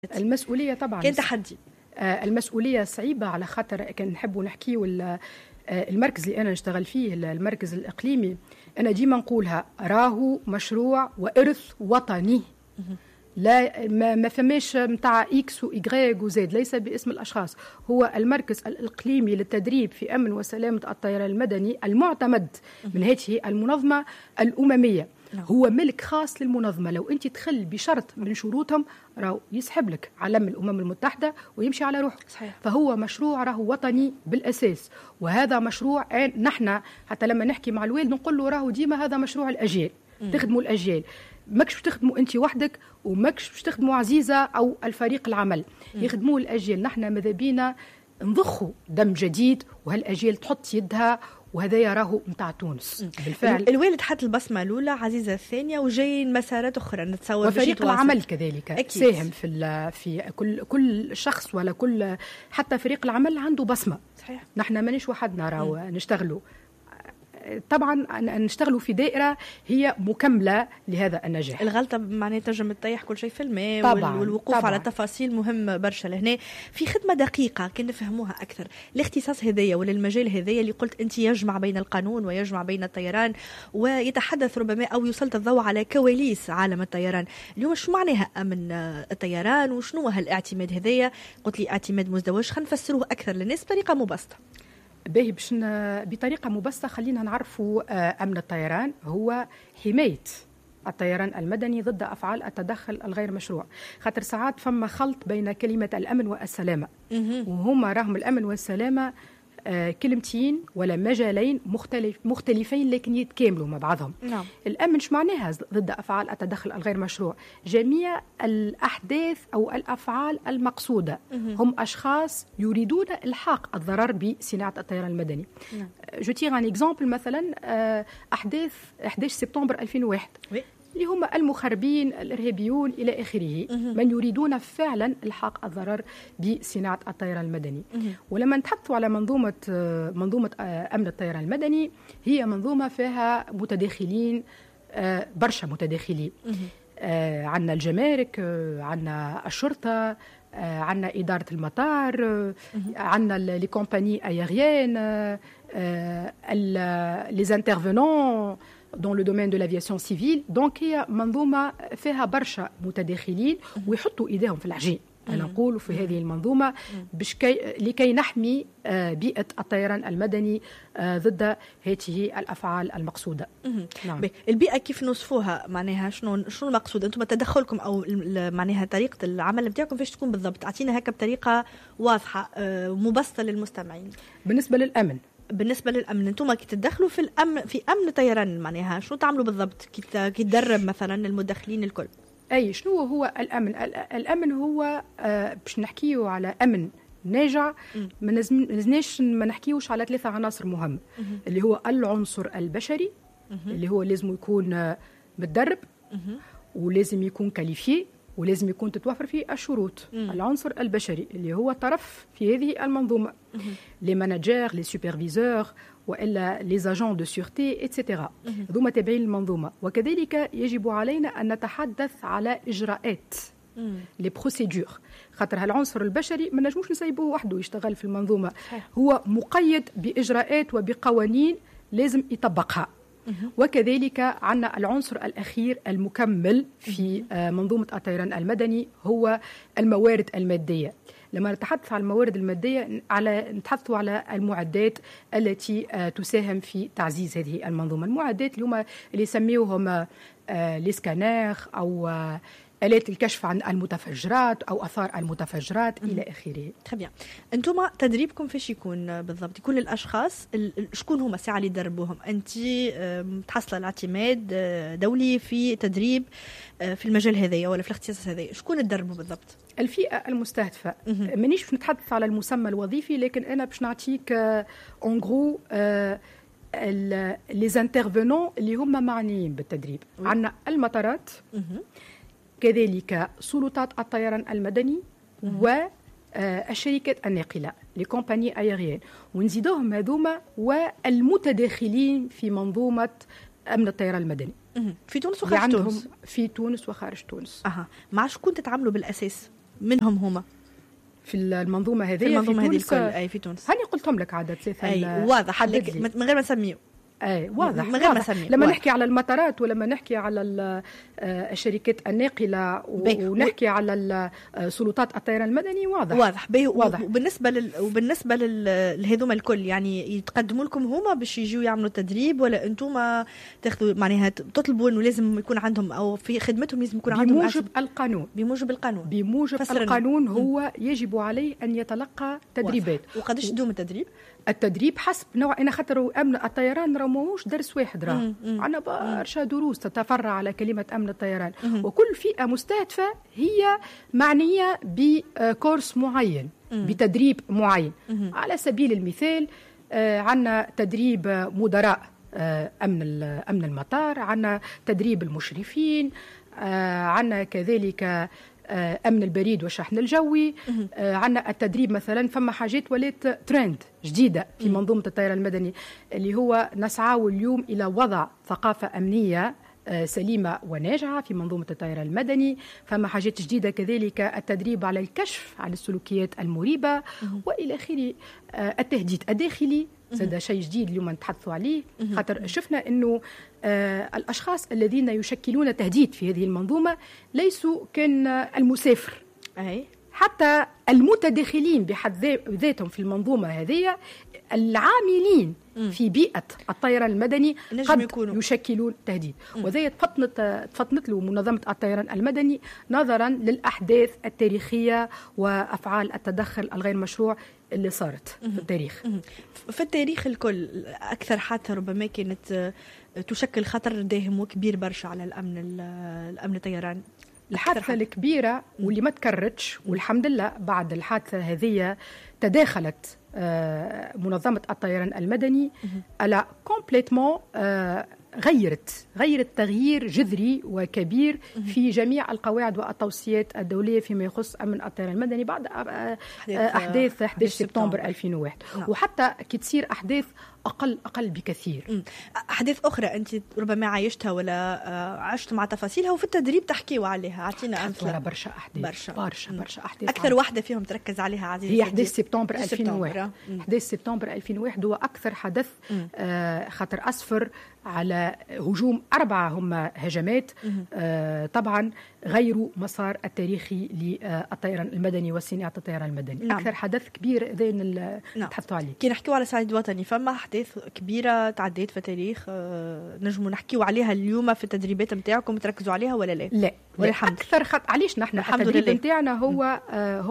المسؤولية طبعا كان تحدي. المسؤولية صعيبة على خاطر كان نحبوا نحكيوا المركز اللي أنا نشتغل فيه المركز الإقليمي، أنا ديما نقولها راهو مشروع وإرث وطني. لا ما فماش متاع إكس وإيغريغ وزيد، ليس باسم الأشخاص. هو المركز الإقليمي للتدريب في أمن وسلامة الطيران المدني المعتمد من هذه المنظمة الأممية. هو ملك خاص للمنظمة. لو أنت تخل بشرط من شروطهم راهو يسحب لك علم الأمم المتحدة ويمشي على روحه. صحيح. فهو مشروع راهو وطني بالأساس، وهذا مشروع نحن حتى لما نحكي مع الوالد نقول له راهو ديما هذا مشروع الأجيال. تخدموا الأجيال، ماكش تخدموا أنت وحدك وماكش تخدموا عزيزة أو الفريق العمل، يخدموا الأجيال. نحن ماذا بينا نضخوا دم جديد وهالأجيال تحط يدها، وهذا راهو متاع تونس بالفعل. الوالد حط البصمه الاولى، عزيزه الثانيه، وجايين مسارات اخرى نتصور. وفريق العمل كذلك أكيد. ساهم في كل شخص ولا كل، حتى فريق العمل عنده بصمه. صحيح. نحن مانيش وحدنا راهو نشتغلوا، طبعا نشتغلوا في دائرة هي مكملة لهذا النجاح. الغلطة معناها تنجم تطيح كل شيء في الماء. والوقوف طبعاً. على تفاصيل مهم برشا لهنا في خدمة دقيقة كي نفهموها أكثر. الاختصاص هذايا ولا المجال هذايا اللي قلت أنت يجمع بين القانون ويجمع بين الطيران ويتحدث ربما أو يسلط الضوء على كواليس عالم الطيران اليوم. شو معناها أمن الطيران وشنو هالاعتماد هذايا؟ قلت لي اعتماد مزدوج، خلينا نفسروه أكثر للناس بطريقة مبسطة. باهي باش بطريقة مبسطة خلينا نعرفوا أمن الطيران هو حماية الطيران المدني ضد أفعال التدخل الغير مشروع. خاطر ساعات فما خلط بين كلمة الأمن والسلامة، وهما راهم الأمن والسلامة كلمتين ولا مجالين مختلفين لكن يتكاملوا مع بعضهم. نعم. الأمن شو معناها ضد أفعال التدخل الغير مشروع؟ جميع الأحداث أو الأفعال المقصودة. هم أشخاص يريدون إلحاق الضرر بصناعة الطيران المدني. جو تيغ ان اكزامبل، مثلا أحداث 11 سبتمبر 2001 اللي هم المخربين الإرهابيون إلى آخره، من يريدون فعلا إلحاق الضرر بصناعة الطيران المدني. ولما نتحدثوا على منظومة أمن الطيران المدني، هي منظومة فيها متداخلين، برشا متداخلين. عندنا الجمارك، عندنا الشرطة، عندنا إدارة المطار، عندنا لي كومباني أيريين، les intervenants dans le domaine de l'aviation civile. donc هي منظومة فيها برشا متداخلين ويحطوا إيديهم في العجين. أنا نقول في هذه المنظومة لكي نحمي بيئة الطيران المدني ضد هذه الأفعال المقصودة. نعم. البيئة كيف نوصفوها؟ معناها شنو المقصود؟ أنتم تدخلكم أو معناها طريقة العمل بتاعكم فيش تكون بالضبط؟ أعطينا هكا بطريقة واضحة مبسطة للمستمعين. بالنسبة للأمن انتم كي تدخلوا في امن الطيران، معناها شنو تعملوا بالضبط كي تدرب مثلا المدخلين الكل؟ اي شنو هو الامن؟ الامن هو باش نحكيو على امن ناجع ما لازمناش ما نحكيوش على 3 عناصر مهمه، اللي هو العنصر البشري اللي هو لازم يكون متدرب ولازم يكون كاليفي ولازم يكون تتوفر فيه الشروط. العنصر البشري اللي هو طرف في هذه المنظومة، لي ماناجير، لي سوبرفيزور، وإلا لي زاجون دو سيورتي إتسيتيرا، هذوما تابعين المنظومة. وكذلك يجب علينا أن نتحدث على إجراءات، لي بروسيدور. خاطر هالعنصر البشري ما نجموش نسيبوه وحده يشتغل في المنظومة، هو مقيد بإجراءات وبقوانين لازم يطبقها. وكذلك عندنا العنصر الأخير المكمل في منظومة الطيران المدني هو الموارد المادية. لما نتحدث عن الموارد المادية نتحدث على المعدات التي تساهم في تعزيز هذه المنظومة. المعدات اللي يسميوهم الاسكانير أو آلات الكشف عن المتفجرات أو أثار المتفجرات إلى آخره. تمام. أنتم تدريبكم فيش يكون بالضبط؟ يكون الأشخاص شكون هما الساعة اللي يدربوهم؟ أنت تحصل الاعتماد دولي في تدريب في المجال هذايا ولا في الاختصاص هذايا؟ شكون تدربوا بالضبط؟ الفئة المستهدفة. مانيش نتحدث على المسمى الوظيفي، لكن أنا باش نعطيك اون غرو لي انترفينون اللي هما معنيين بالتدريب. عندنا المطارات، كذلك سلطات الطيران المدني والشركات الناقلة، لي كومباني أيريين، ونزيدوهم هذوما والمتداخلين في منظومة أمن الطيران المدني في تونس وخارج تونس. في تونس وخارج تونس. مع شكون تتعاملوا بالأساس؟ منهم هما في المنظومه هذه، في المنظومه هذه الكل اي في تونس. هاني قلت لك عدد 3 اي واضح من غير ما نسميه. اي واضح من غير ما نسميه. لما نحكي على المطارات ولما نحكي على الشركات الناقله ونحكي على سلطات الطيران المدني واضح. وبالنسبه لهذوما الكل يعني يتقدموا لكم هما باش يجوا يعملوا تدريب، ولا انتم تاخذوا معناها تطلبوا انه لازم يكون عندهم او في خدمتهم لازم يكون عندهم بموجب القانون هو يجب عليه ان يتلقى تدريبات. وقداش يدوم التدريب حسب نوع. انا خاطر امن الطيران راه ماهوش درس واحد، راه عندنا برشا دروس تتفرع على كلمه امن الطيران، وكل فئه مستهدفه هي معنيه بكورس معين، بتدريب معين. على سبيل المثال عندنا تدريب مدراء امن المطار، عندنا تدريب المشرفين، عندنا كذلك أمن البريد والشحن الجوي، عندنا التدريب مثلا. فما حاجات ولات ترند جديدة في منظومة الطيران المدني اللي هو نسعى اليوم إلى وضع ثقافة أمنية سليمة وناجعة في منظومة الطيران المدني. فما حاجات جديدة كذلك التدريب على الكشف عن السلوكيات المريبة وإلى آخره. التهديد الداخلي هذا شيء جديد اليوم نتحدثوا عليه، خاطر شفنا أنه الأشخاص الذين يشكلون تهديد في هذه المنظومة ليسوا كان المسافر، حتى المتداخلين بحد ذاتهم في المنظومة هذه، العاملين في بيئة الطيران المدني قد يشكلون تهديد. وذي تفطنت له منظمة الطيران المدني نظرا للأحداث التاريخية وأفعال التدخل الغير مشروع اللي صارت في التاريخ. في التاريخ الكل أكثر حادثة ربما كانت تشكل خطر داهم وكبير برشا على الأمن الطيران، الحادثة الكبيرة واللي ما تكررتش، والحمد لله بعد الحادثة هذه تداخلت منظمة الطيران المدني على كومبليتمون، غيرت تغيير جذري وكبير في جميع القواعد والتوصيات الدولية فيما يخص أمن الطيران المدني بعد أحداث 11 سبتمبر 2001. وحتى كي تصير أحداث أقل بكثير. أحداث أخرى أنت ربما عايشتها ولا عشت مع تفاصيلها وفي التدريب تحكيوا عليها، أعطينا أمثلة. برشا أحداث أكثر واحدة فيهم تركز عليها عزيزي هي 11 سبتمبر 2001. 11 سبتمبر 2001 هو أكثر حدث، خاطر أسفر على هجوم 4 هم هجمات طبعا غيروا مسار التاريخي للطيران المدني وصناعة الطيران المدني. أكثر حدث كبير ذين نتحدثوا عليه. كي نحكيوا على صعيد وطني فما أحداث كبيرة تعديت في التاريخ نجموا نحكيوا عليها اليوم في التدريبات نتاعكم تركزوا عليها ولا لا؟ لا أكثر علاش نحن التدريب نتاعنا هو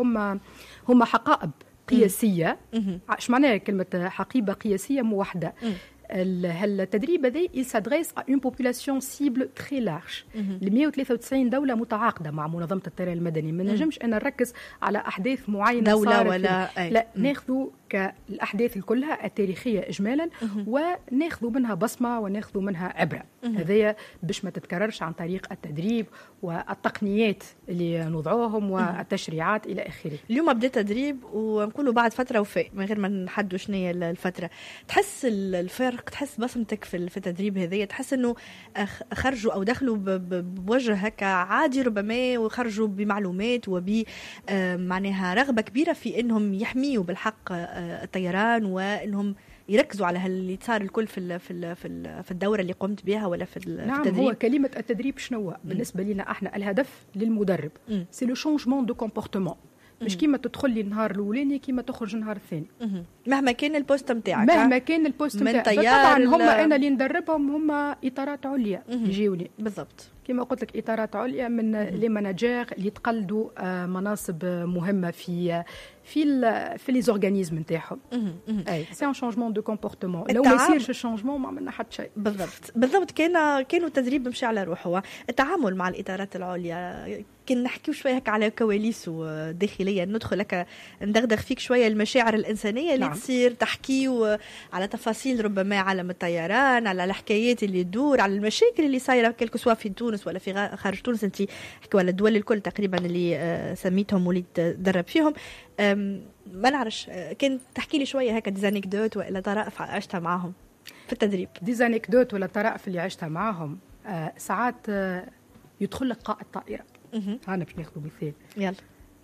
هم حقائب قياسية. اش معناها كلمة حقيبة قياسية موحدة؟ التدريب هذا il s'adresse à une population cible très large. ل 193 دولة متعاقدة مع منظمة الطيران المدني. ما نجمش أنا نركز على أحداث معينة دولة ولا لا ناخذوا كالأحداث كلها التاريخية إجمالا وناخذوا منها بصمة وناخذوا منها عبرة. هذايا باش ما تتكررش عن طريق التدريب والتقنيات اللي نوضعوهم والتشريعات إلى آخره. اليوم بدأ تدريب ونقولوا بعد فترة وفاء من غير ما نحدوا شنو هي الفترة. تحس الفرق، تحس بصمتك في التدريب هذايا، تحس انه خرجوا او دخلوا بوجه هكا عادي ربما وخرجوا بمعلومات معناها رغبة كبيرة في انهم يحميوا بالحق الطيران وانهم يركزوا على اللي صار الكل في الدورة اللي قمت بها ولا في التدريب. هو كلمة التدريب شنو بالنسبة لنا احنا؟ الهدف للمدرب سي لو شونجمون دو كومبورتمون، مش كيما تدخل لي النهار الاولاني كيما تخرج النهار الثاني. مهما كان البوست نتاعك، مهما كان البوست نتاعك. طبعا هم انا اللي ندربهم هم اطارات عليا يجيوني بالضبط كما قلت لك، اطارات عليا من لي ماناجير اللي يتقلدوا مناصب مهمه في لي زورغانيزم نتاعهم. اي سي ان شونجمون دو كومبورتمون. لو ما يصيرش الشونجمون ما عملنا حتى شيء. بالضبط كانوا التدريب مشي على روحه. التعامل مع الاطارات العليا كنا نحكيو شويه هكا على كواليس داخليه، ندخل هكا ندغدغ فيك شويه المشاعر الانسانيه اللي تصير، تحكيو على تفاصيل ربما عالم الطيران، على الحكايات اللي تدور، على المشاكل اللي صايره كلكو سوا في تونس ولا في خارج تونس. انت حكيوا على الدول الكل تقريبا اللي سميتهم واللي تدرب فيهم. ما نعرفش، كان تحكي لي شويه هكا ديزانيكدوت ولا طرائف عشتها معهم في التدريب؟ ديزانيكدوت ولا طرائف اللي عشتها معهم. ساعات يدخل لك قائد طائره. أنا باش ناخذ مثال. يلا.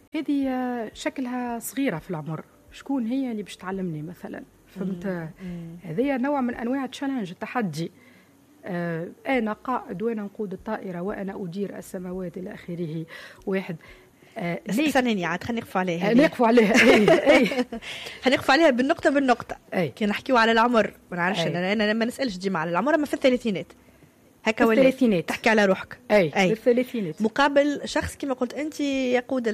هذه شكلها صغيرة في العمر، شكون هي اللي باش تعلمني مثلا؟ فهمت؟ هذه نوع من أنواع التشالنج، التحدي. أنا قائد وأنا نقود الطائرة وأنا أدير السماوات إلى آخره. واحد استناني عاد خلينا نقف عليها. نقف عليها. هنقف عليها بالنقطة. كي نحكيو على العمر ما نعرفش أنا ما نسألش ديما على العمر، أما في الثلاثينات هكا ولا الثلاثينات تحكي على روحك. في الثلاثينات مقابل شخص كما قلت أنت يقود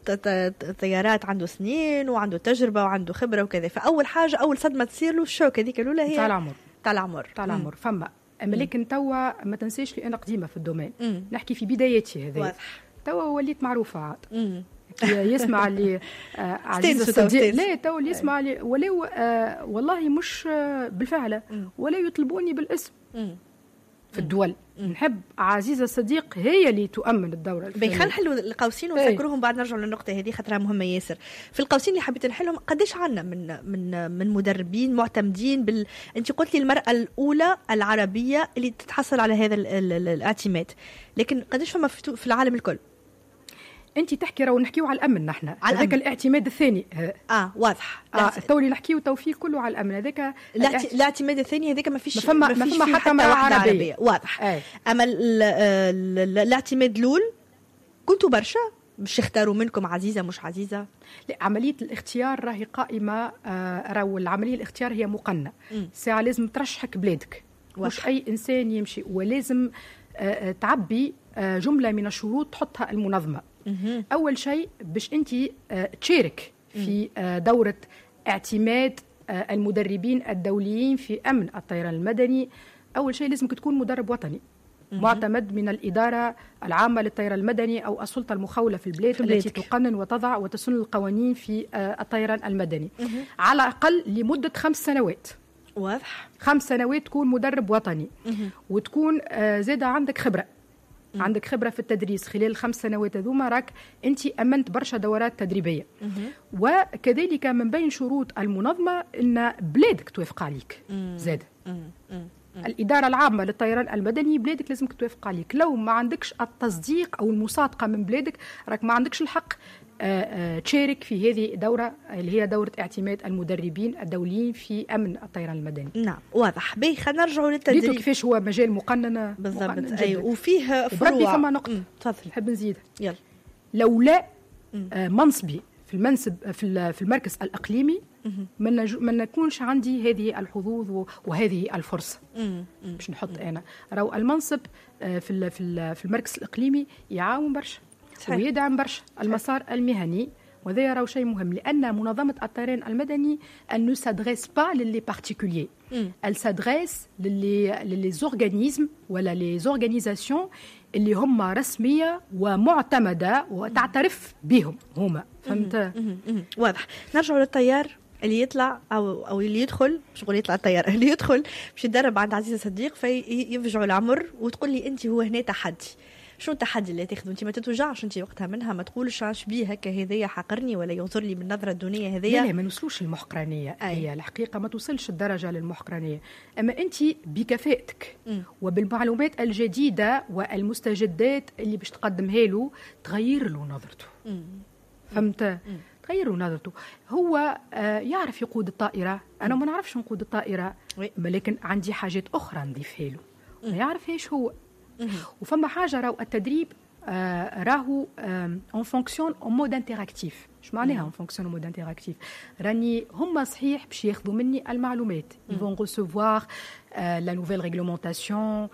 الطيارات عنده سنين وعنده تجربة وعنده خبرة وكذا. فأول حاجة أول صدمة تصير له الشوك هذيك الأولى هي تاع العمر. فما أما لكن توا ما تنسيش لي أنا قديمة في الدومين. نحكي في بدايتي هذه توا وليت معروفة عاد. يسمع لي عزيز الصديق، لا توا اللي يسمع لي ولو والله مش بالفعل ولا يطلبوني بالاسم في الدول. نحب عزيزة الصديق هي اللي تؤمن الدورة الفلانية. خلينا نحلوا القوسين ونسكروهم بعد نرجع للنقطة هذه خاطرها مهمة ياسر. في القوسين اللي حبيت نحلهم قديش عنا من مدربين معتمدين أنت قلت لي المرأة الأولى العربية اللي تتحصل على هذا الاعتماد، لكن قديش فما في العالم الكل؟ انت تحكي راهو نحكيو على الامن، نحن هذاك الاعتماد الثاني. واضح. تو اللي نحكيو توفيق كله على الامن. هذاك الاعتماد الثاني هذاك ما فيش حتى مرأة عربية. واضح. اما الاعتماد الاول كنتوا برشا باش يختاروا منكم عزيزه مش عزيزه؟ لا، عمليه الاختيار راهي قائمه. راهو العمليه الاختيار هي مقننه. ساعه لازم ترشحك بلادك، مش اي انسان يمشي، ولازم تعبي جمله من الشروط تحطها المنظمه. أول شيء باش أنت تشارك في دورة اعتماد المدربين الدوليين في أمن الطيران المدني. أول شيء لازمك تكون مدرب وطني معتمد من الإدارة العامة للطيران المدني أو السلطة المخولة في البلاد التي تقنن وتضع وتسن القوانين في الطيران المدني على الأقل لمدة 5 سنوات. واضح. 5 سنوات تكون مدرب وطني وتكون زادة عندك خبرة. عندك خبرة في التدريس خلال 5 سنوات هذوما، راك أنت أمنت برشا دورات تدريبية. وكذلك من بين شروط المنظمة أن بلادك توافق عليك. زاد الإدارة العامة للطيران المدني بلادك لازمك توافق عليك. لو ما عندكش التصديق أو المصادقة من بلادك راك ما عندكش الحق تشارك في هذه الدورة اللي هي دورة اعتماد المدربين الدوليين في أمن الطيران المدني. نعم واضح. باهي خلينا نرجعوا للتدريب. كيفاش هو مجال مقنن بالضبط. أيوة. وفيه فروع. فما نقطة تفضل نحب نزيد. يلا. لولا منصبي في المنصب في المركز الإقليمي ما نكونش عندي هذه الحظوظ وهذه الفرصة. باش نحط أنا راهو المنصب في المركز الإقليمي يعاون برشا ويدعم برشا المسار المهني، وهذا راهو شيء مهم. لأن منظمة الطيران المدني elle ne s'adresse pas للي particuliers. elle s'adresse للي زورغانيزم ولا لي زورغانيزاسيون اللي هم رسمية ومعتمدة وتعترف بهم هما. فهمت؟ واضح. نرجع للطيار اللي يطلع او اللي يدخل، مش نقول يطلع الطيار، اللي يدخل باش يتدرب عند عزيزة صديق فيفجعوا العمر وتقول لي انت هو هنا تحدي. شنو التحدي اللي تاخذه انت؟ ما تتوجعش انت وقتها منها، ما تقولش عاش بيه هكا هذايا حقرني ولا ينظر لي بالنظره الدونيه هذيا. لا ما نوصلوش للمحقرانيه. هي الحقيقه ما توصلش الدرجه للمحقرانيه، اما انت بكفاءتك وبالمعلومات الجديده والمستجدات اللي باش تقدمها له تغير له نظرته. فهمت؟ تغير له نظرته. هو يعرف يقود الطائره، انا ما نعرفش نقود الطائره ولكن عندي حاجات اخرى نضيفها له ما يعرف ايش هو. وفما حاجه راهو التدريب راهو اون فونكسيون اون مود انتراكتيف. اش معناها اون فونكسيون اون مود انتراكتيف؟ راني هما صحيح باش ياخذوا مني المعلومات، يفون ريسيفوار لا نوفيل ريغلومونطاسيون،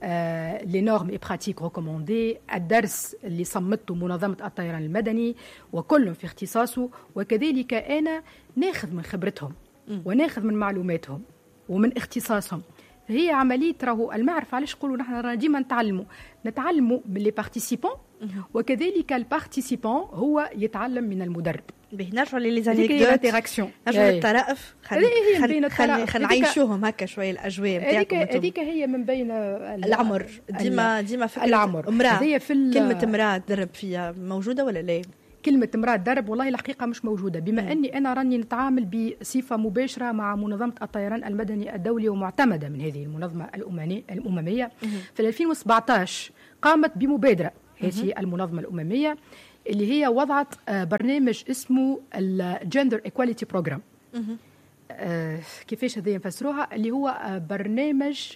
لي نورم اي براتيك ريكوموندي، الدرس اللي صمته منظمه الطيران المدني وكل في اختصاصه. وكذلك انا ناخذ من خبرتهم وناخذ من معلوماتهم ومن اختصاصهم. هي عمليه راهو المعرفه. علاش نقولوا نحن رانا ديما نتعلموا من لي بارتيسيبون وكذلك البارتيسيبون هو يتعلم من المدرب. نرجع للانتراكسيون، نرجع للطرائف. خلينا نعيشوهم هكا شويه الاجواء نتاعكم. هذيك هي من بين العمر. ديما فكره العمر. كلمه امراه تدرب فيها موجوده ولا لا؟ كلمة امرأة درب والله الحقيقة مش موجودة، بما أني أنا راني نتعامل بصفة مباشرة مع منظمة الطيران المدني الدولي ومعتمدة من هذه المنظمة الأممية. في 2017 قامت بمبادرة هذه المنظمة الأممية اللي هي وضعت برنامج اسمه الجندر ايكواليتي بروجرام. كيفاش هذا نفسروها؟ اللي هو برنامج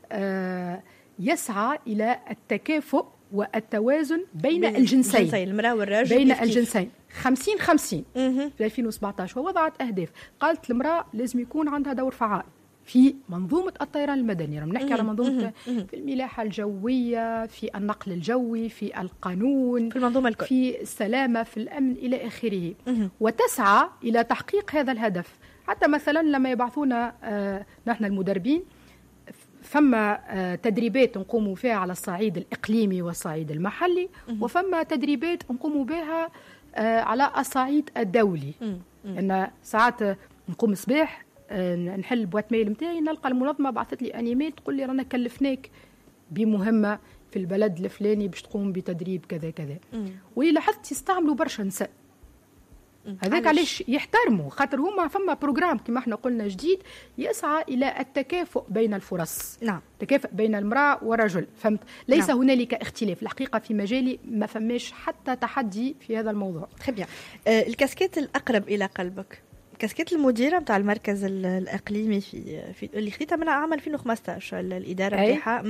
يسعى إلى التكافؤ والتوازن بين الجنسين، المرأة والرجل، بين الجنسين 50-50 في 2017. ووضعت أهداف، قالت المرأة لازم يكون عندها دور فعال في منظومة الطيران المدني. نحكي على منظومة في الملاحة الجوية، في النقل الجوي، في القانون، في المنظومة الكل، في السلامة، في الأمن إلى آخره. وتسعى إلى تحقيق هذا الهدف. حتى مثلا لما يبعثونا نحن المدربين، فما تدريبات نقوموا فيها على الصعيد الإقليمي والصعيد المحلي، وفما تدريبات نقوموا بها على الصعيد الدولي. أن ساعات نقوم صباح نحل بوات ميل متاعي، نلقى المنظمة بعثت لي أنيميل تقول لي رانا كلفناك بمهمة في البلد الفلاني باش تقوم بتدريب كذا كذا. واللي لاحظت يستعملوا برشا نساء. هذاك علاش يحترموا، خاطر هما فما بروجرام كما احنا قلنا جديد يسعى الى التكافؤ بين الفرص. نعم. تكافؤ بين المراه والرجل، فهمت؟ ليس نعم. هنالك اختلاف. الحقيقه في مجالي ما فماش حتى تحدي في هذا الموضوع. très bien. الكاسكيت الاقرب الى قلبك، كاسكيت المديره نتاع المركز الاقليمي في اللي خديتها من عام 2015 الاداره نتاعها،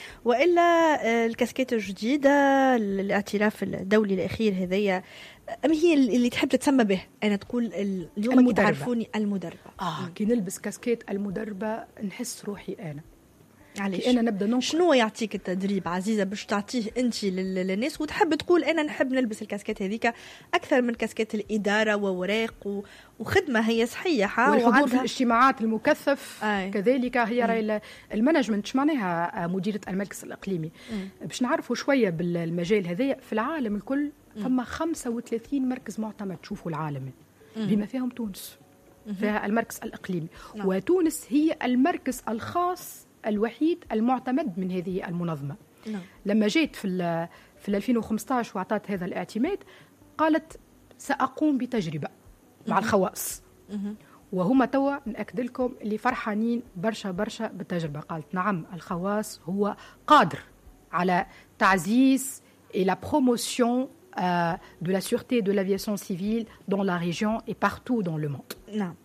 والا الكاسكيت الجديده الاعتراف الدولي الاخير هذيا، أم هي اللي تحب تتسمى به؟ أنا تقول اليوم تعرفوني المدربة. كي نلبس كاسكيت المدربة نحس روحي أنا. علاش؟ أنا نبدأ ننقل. شنو يعطيك التدريب عزيزة باش تعطيه أنت للناس وتحب تقول أنا نحب نلبس الكاسكيت هذيك أكثر من كاسكيت الإدارة ووراق وخدمة هي صحية والحضور في الاجتماعات المكثف. كذلك هي المانجمنت. شو معناها مديرة المركز الإقليمي؟ باش نعرفوا شوية بالمجال هذايا. في العالم الكل فما 35 مركز معتمد، تشوفوا العالم بما فيهم تونس فيها المركز الإقليمي. وتونس هي المركز الخاص الوحيد المعتمد من هذه المنظمة. لما جيت في 2015 وأعطت هذا الاعتماد، قالت سأقوم بتجربة مع الخواص، وهم توا نأكد لكم اللي فرحانين برشا برشا بالتجربة. قالت نعم، الخواص هو قادر على تعزيز et la promotion de la sûreté de l'aviation civile dans la région et partout dans le monde. نعم.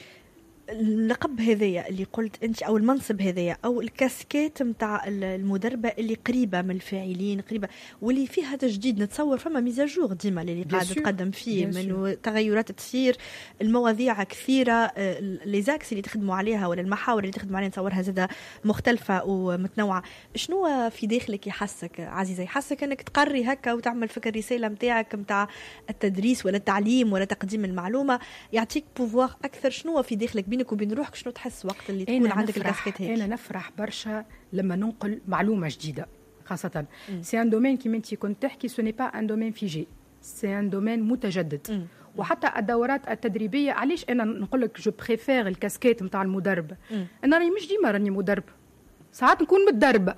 اللقب هذايا اللي قلت انت او المنصب هذايا او الكاسكيت نتاع المدربه اللي قريبه من الفاعلين، قريبه واللي فيها تجديد، نتصور فما ميزاجور ديما اللي قاعده تقدم فيه من تغيرات تصير، المواضيع كثيره، لي زاكس اللي تخدموا عليها ولا المحاور اللي تخدموا عليها نتصورها زاده مختلفه ومتنوعه. شنو في داخلك يحسك عزيزه، يحسك انك تقري هكا وتعمل فكر الرساله نتاعك نتاع التدريس ولا التعليم ولا تقديم المعلومه، يعطيك بوفوار اكثر؟ شنو في داخلك بينك وبين روحك؟ شنو تحس وقت اللي تكون عندك الكاسكيت هيك؟ انا نفرح برشا لما ننقل معلومه جديده، خاصه سي ان دومين كيما انت كنت تحكي، سو ني با ان دومين فيجي، سي ان دومين متجدد. وحتى الدورات التدريبيه، علاش انا نقول لك جو بريفير الكاسكيت نتاع المدرب؟ انا راني مش ديما راني مدرب، ساعات نكون متدربه.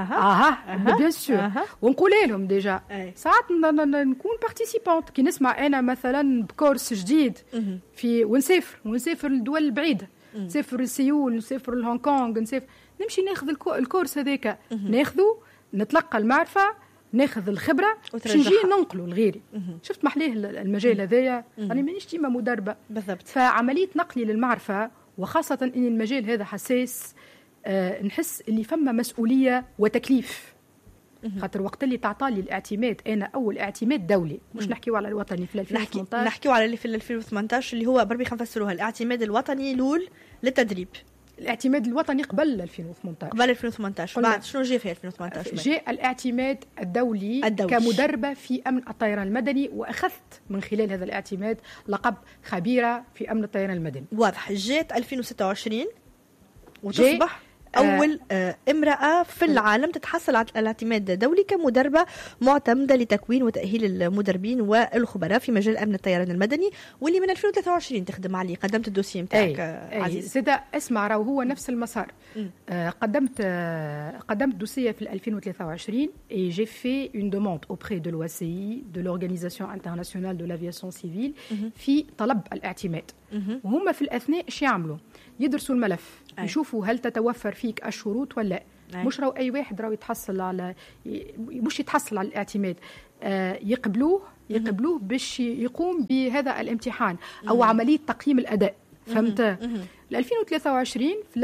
بيان سور. ونقول لهم ديجا ساعات نكون بارتيسيبانت كي نسمع انا مثلا بكورس جديد في ونسافر للدول البعيده، نسافر لسيول، نسافر لهونغ كونغ، نمشي ناخذ الكورس هذاك، ناخذه، نتلقى المعرفه، ناخذ الخبره باش نجي ننقله لغيري. شفت محليه المجال هذايا، راني مانيش ديما مدربه بالضبط. فعمليه نقلي للمعرفه، وخاصه ان المجال هذا حساس، نحس اللي فما مسؤولية وتكليف. خاطر وقت اللي تعطالي الاعتماد، أنا أول اعتماد دولي، مش نحكيو على الوطني في 2018، نحكيو على اللي في 2018 اللي هو بربي خنفسروها الاعتماد الوطني الأول للتدريب. الاعتماد الوطني قبل 2018. قبل 2018 بعد شنو جاء في 2018؟ جاء الاعتماد الدولي كمدربة في أمن الطيران المدني، وأخذت من خلال هذا الاعتماد لقب خبيرة في أمن الطيران المدني. واضح. جاءت 2026 وتصبح أول امرأة في العالم تتحصل على الاعتماد الدولي كمدربة معتمدة لتكوين وتأهيل المدربين والخبراء في مجال أمن الطيران المدني، واللي من 2023 تخدم عليه. قدمت الدوسية متاعك عزيز. زيدا اسمع، راهو هو نفس المسار. قدمت دوسية في 2023 et j'ai fait une demande auprès de l'OACI, de l'Organisation internationale de l'aviation civile في طلب الاعتماد. وهم في الأثناء ايش يعملوا؟ يدرسوا الملف، يشوفوا هل تتوفر فيك الشروط ولا لا. مش راهو اي واحد راهو يتحصل على مش يتحصل على الاعتماد، يقبلوه باش يقوم بهذا الامتحان او عمليه تقييم الاداء. فهمت؟ 2023 في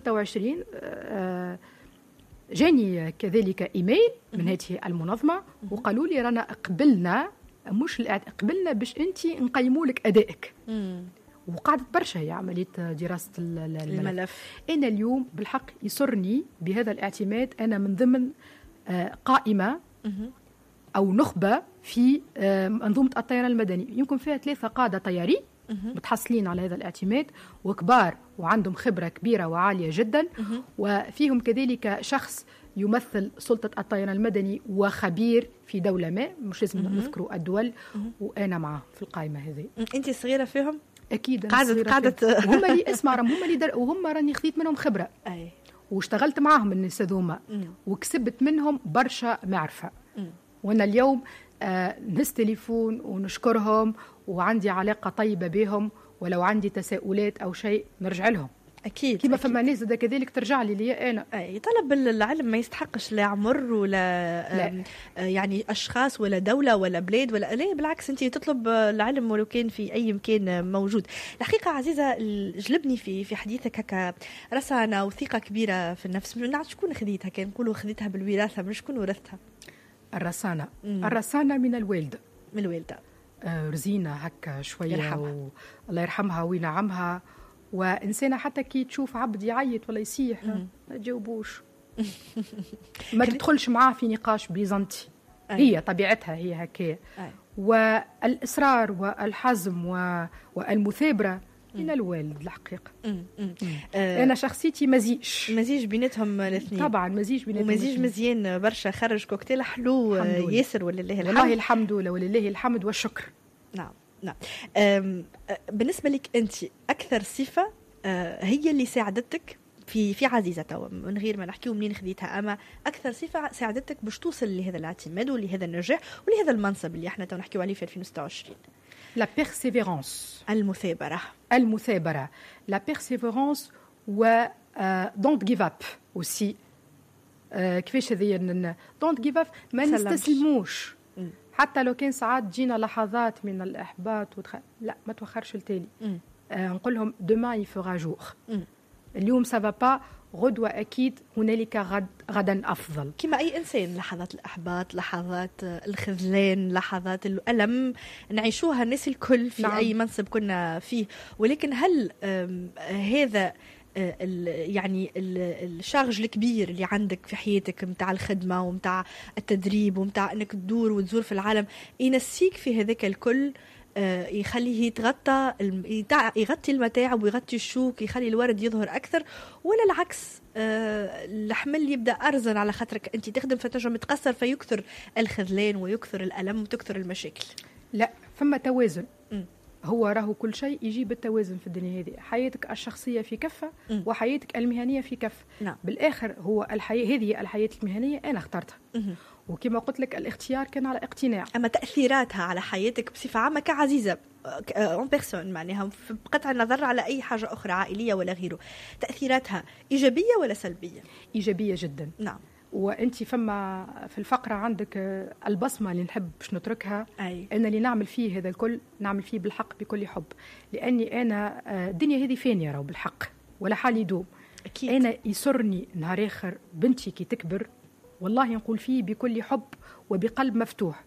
2026 جاني كذلك ايميل من هذه المنظمه وقالوا لي رانا قبلنا قبلنا باش انت نقيموا لك ادائك. وقعدت برشا هي عمليه دراسه الملف. انا اليوم بالحق يسرني بهذا الاعتماد، انا من ضمن قائمه او نخبه في منظومه الطيران المدني، يمكن فيها 3 قاده طيارين متحصلين على هذا الاعتماد وكبار وعندهم خبره كبيره وعاليه جدا، وفيهم كذلك شخص يمثل سلطه الطيران المدني وخبير في دوله ما، مش لازم نذكروا الدول، وانا معه في القائمه هذه. انت صغيره فيهم؟ اكيد قاعده وهم اللي اسمع هم اللي وهم راني خذيت منهم خبره واشتغلت معهم الناس هذوما وكسبت منهم برشا معرفه. وانا اليوم نهز تليفون ونشكرهم وعندي علاقه طيبه بهم، ولو عندي تساؤلات او شيء نرجع لهم. اكيد كيما فما ناس كذلك ترجع لي انا. طلب العلم ما يستحقش لا عمر ولا يعني اشخاص ولا دوله ولا بلاد ولا لا، بالعكس انت تطلب العلم ولو كان في اي مكان موجود. الحقيقه عزيزه جلبني في حديثك هكا رسانه وثقه كبيره في النفس. من شكون خذيتها؟ كان نقولوا خذيتها بالوراثه، من شكون ورثتها؟ الرسانه من الوالده. من الوالده رزينه هكا شويه الله يرحمها وينعمها، وإنسانة حتى كي تشوف عبد يعيط ولا يصيح ما تجاوبوش ما تدخلش معاه في نقاش بيزنطي. هي طبيعتها هي هكايا. والإصرار والحزم والمثابرة من الوالد الحقيقة. أنا شخصيتي مزيج بيناتهم الاثنين. طبعا مزيج بيناتهم، ومزيج مزيان برشا، خرج كوكتيل حلو ياسر ولله الحمد. والله الحمد ولله الحمد والشكر. نعم. بالنسبة لك أنت أكثر صفة هي اللي ساعدتك في عزيزة توا، من غير ما نحكيو منين خذيتها، أما أكثر صفة ساعدتك باش توصل لهذا الاعتماد ولهذا النجاح ولهذا المنصب اللي احنا تو نحكيو عليه في 2026؟ لا بيرسيفيرانس، المثابرة، لا بيرسيفيرانس و دونت جيف اب اوسي. كيفاش هذيا دونت جيف اب، ما نستسلموش حتى لو كان ساعات تجينا لحظات من الإحباط لا ما توخرش التالي. نقول لهم demain il fera jour. اليوم سافا با، غدوة أكيد هنالك غدا أفضل. كما أي إنسان لحظات الإحباط، لحظات الخذلان، لحظات الألم نعيشوها الناس الكل في أي منصب كنا فيه، ولكن هل هذا يعني الشارج الكبير اللي عندك في حياتك متاع الخدمة ومتاع التدريب ومتاع أنك تدور وتزور في العالم ينسيك في هذاك الكل، يخليه يغطي المتاعب ويغطي الشوك، يخلي الورد يظهر أكثر، ولا العكس الحمل يبدأ أرزن على خاطرك أنت تخدم فتنجم تقصر فيكثر الخذلان ويكثر الألم وتكثر المشاكل؟ لا، فما توازن. هو راهو كل شيء يجيب التوازن في الدنيا هذه. حياتك الشخصية في كفة وحياتك المهنية في كفة. بالآخر هو الحياة الحياة المهنية أنا اخترتها، وكما قلت لك الاختيار كان على اقتناع. أما تأثيراتها على حياتك بصفة عامة كعزيزة اون بيرسون، معناها بقطع النظر على أي حاجة أخرى عائلية ولا غيره، تأثيراتها إيجابية ولا سلبية؟ إيجابية جدا. نعم. وانت فما في الفقره عندك البصمه اللي نحب باش نتركها. انا اللي نعمل فيه هذا الكل نعمل فيه بالحق بكل حب، لاني انا الدنيا هذه فانيه راهو بالحق ولا حال يدوم. أكيد. انا يسرني نهار اخر بنتي كي تكبر والله نقول فيه بكل حب وبقلب مفتوح.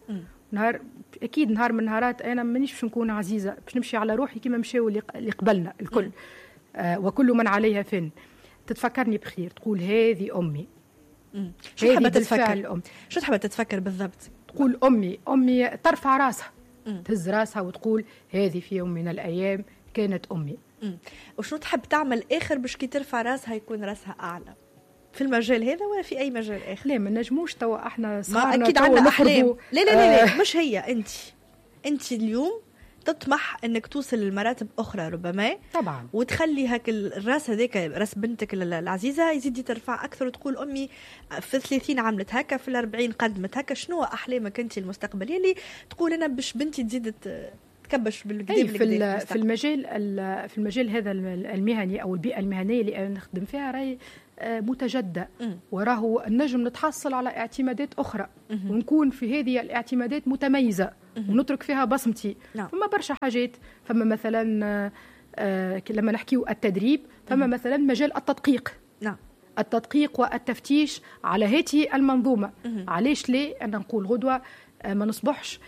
نهار من نهارات انا مانيش باش نكون عزيزه باش نمشي على روحي كما مشاو اللي قبلنا الكل. وكل من عليها فن. تتفكرني بخير، تقول هذه امي. شو تحب تتفكر؟ شو تحب تتفكر بالضبط؟ تقول أمي ترفع راسها، تهز راسها وتقول هذه في يوم من الأيام كانت أمي. وشو تحب تعمل آخر باش كي ترفع راسها يكون راسها أعلى في المجال هذا ولا في أي مجال آخر؟ لا، ما نجموش توا احنا صغارنا أكيد عندنا أحلام. لا مش هي. أنت اليوم تطمح انك توصل لمراتب اخرى ربما طبعا، وتخلي هاك الراس هذاك راس بنتك العزيزه يزيد ترفع اكثر وتقول امي في 30 عملت هكا، في 40 قدمت هكا. شنو احلامك انت المستقبليه اللي تقول انا باش بنتي تزيد تكبش بالقدام في المجال هذا المهني او البيئه المهنيه اللي انا نخدم فيها راهي متجدة، وراه نجم نتحصل على اعتمادات أخرى ونكون في هذه الاعتمادات متميزة ونترك فيها بصمتي. فما برشا حاجات، فما مثلا لما نحكيو التدريب فما مثلا مجال التدقيق. التدقيق والتفتيش على هذه المنظومة. علاش ليه أنا نقول غدوة ما نصبحش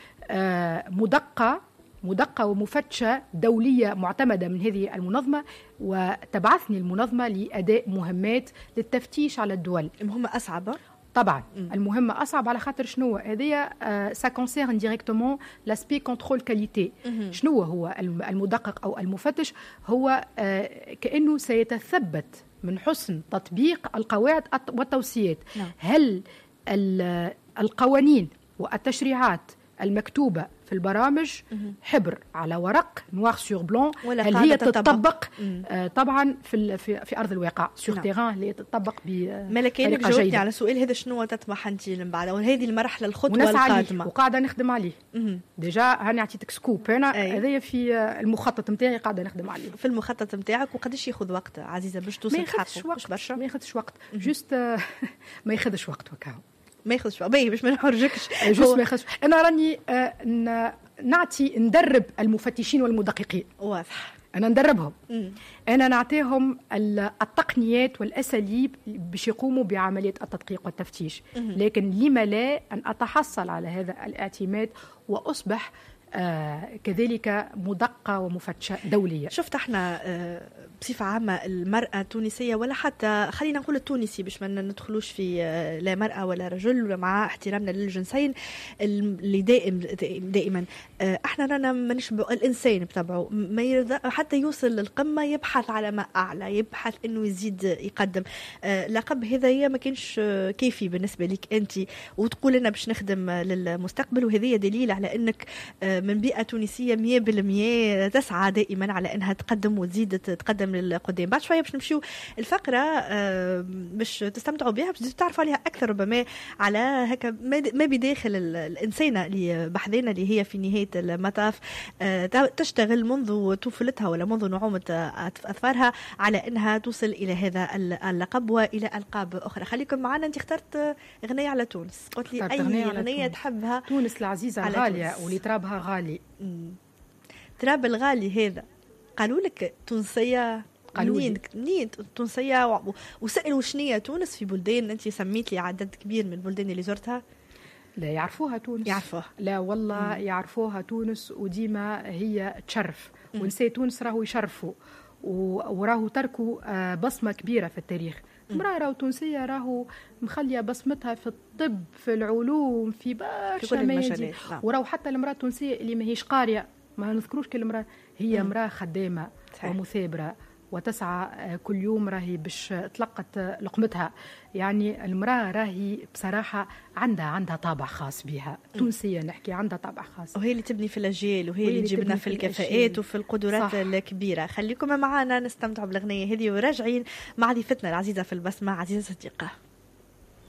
مدقة ومفتشة دولية معتمدة من هذه المنظمة، وتبعثني المنظمة لأداء مهمات للتفتيش على الدول. المهمة أصعب طبعا. المهمة أصعب على خاطر شنو هذه سا كونسيرن ديريكتومون لاسبي كونترول كاليتي. شنو هو المدقق أو المفتش؟ هو كأنه سيتثبت من حسن تطبيق القواعد والتوصيات. هل القوانين والتشريعات المكتوبة في البرامج حبر على ورق نوار سور بلون، هل هي تطبق طبعا في أرض الواقع سور تيران، اللي تطبق ملكين جاوبتني على سؤال هذا شنو تطمح أنت من بعد، وهذه المرحلة الخطوة القادمة وقاعدة نخدم عليه. ديجا هاني عطيتك سكوب هنا، هذايا في المخطط نتاعي قاعدة نخدم عليه. في المخطط نتاعك وقداش ياخذ وقت عزيزة باش توصل حقه؟ ما ياخذش وقت جوست ما ياخذش وقت وكاو ما ياخذش باش ما نحرجكش جوست ما ياخذش. انا راني ندرب المفتشين والمدققين. واضح. انا ندربهم. انا نعطيهم التقنيات والاساليب باش يقوموا بعمليه التدقيق والتفتيش. لكن لما لا ان اتحصل على هذا الاعتماد واصبح كذلك مدقة ومفتشة دولية. شفت احنا بصفة عامة المرأة التونسية ولا حتى خلينا نقول التونسي باش ما ندخلوش في لا مرأة ولا رجل، ولا مع احترامنا للجنسين اللي دائما احنا رانا منشبه الانسان بطبعه ما يرضى حتى يوصل للقمة يبحث على ما اعلى، يبحث انه يزيد يقدم. لقب هذا ما كانش كيفي بالنسبة لك انت وتقول انا باش نخدم للمستقبل، وهذه دليل على انك من بيئة تونسية 100% تسعى دائما على انها تقدم وتزيد تقدم للقدام. بعد شوية باش نمشيو الفقرة باش تستمتعوا بها، باش تعرفوا عليها اكثر ربما على هكا ما بداخل الانسانة اللي بحثنا اللي هي في نهاية المطاف تشتغل منذ طفولتها ولا منذ نعومة اظفارها على انها توصل الى هذا اللقب والى القاب اخرى. خليكم معنا. انت اخترت اغنية على تونس، قلت لي اي اغنية تحبها. تونس العزيزة الغالية واللي ترابها غالي. تراب الغالي هذا قالوا لك تونسية؟ منين تونسية؟ وسألوا شنية تونس في بلدان انت سميت لي عدد كبير من البلدان اللي زرتها. لا يعرفوها تونس، يعرفوها. لا والله يعرفوها تونس، وديما هي تشرف. ونساء تونس راهو يشرفوا وراهو تركوا بصمة كبيرة في التاريخ. امرأة راهو تونسية راهو مخلية بصمتها في الطب، في العلوم، في برشا مجالات. وراهو حتى المرأة التونسية اللي ما هيش قارية، ما نذكروش كل امرأة، هي امرأة خدامة ومثابرة وتسعى كل يوم راهي باش تلقت لقمتها. يعني المرأة راهي بصراحة عندها طابع خاص بها. تونسية نحكي عندها طابع خاص، وهي اللي تبني في الأجيال، وهي اللي تجيبنا في الكفاءات وفي القدرات الكبيرة. خليكم معنا نستمتعوا بالأغنية هذه وراجعين مع ضيفتنا العزيزة في البسمة عزيزة صديقة.